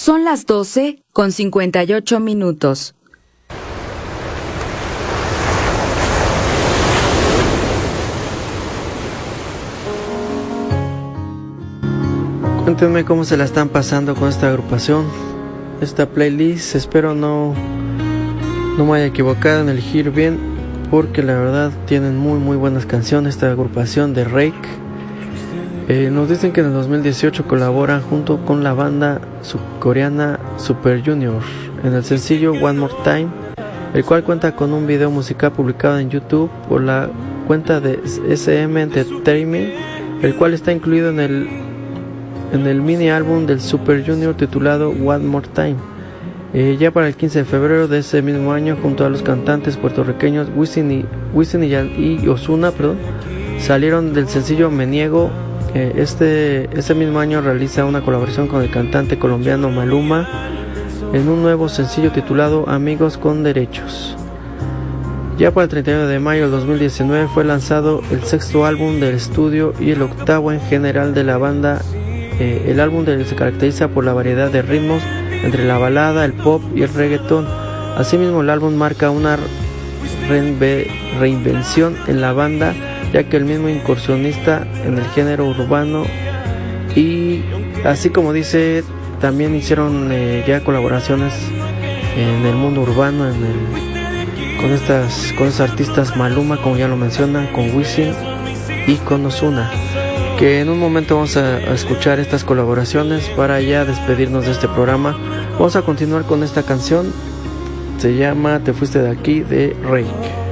Son las 12:58. Cuéntenme cómo se la están pasando con esta agrupación, esta playlist. Espero no me haya equivocado en elegir bien, porque la verdad tienen muy buenas canciones. Esta agrupación de Rake, nos dicen que en el 2018 colaboran junto con la banda subcoreana Super Junior en el sencillo One More Time, el cual cuenta con un video musical publicado en YouTube por la cuenta de SM Entertainment, el cual está incluido en el mini álbum del Super Junior titulado One More Time. Ya para el 15 de febrero de ese mismo año, junto a los cantantes puertorriqueños Wisin y Ozuna, salieron del sencillo Me Niego. Ese mismo año realiza una colaboración con el cantante colombiano Maluma en un nuevo sencillo titulado Amigos con Derechos. Ya para el 31 de mayo del 2019 fue lanzado el sexto álbum del estudio y el octavo en general de la banda. El álbum se caracteriza por la variedad de ritmos entre la balada, el pop y el reggaetón. Asimismo, el álbum marca una reinvención en la banda, ya que el mismo incursionista en el género urbano, y así como dice, también hicieron ya colaboraciones en el mundo urbano con estos artistas Maluma, como ya lo menciona, con Wisin y con Ozuna, que en un momento vamos a escuchar estas colaboraciones para ya despedirnos de este programa. Vamos a continuar con esta canción, se llama Te Fuiste de Aquí, de Rake.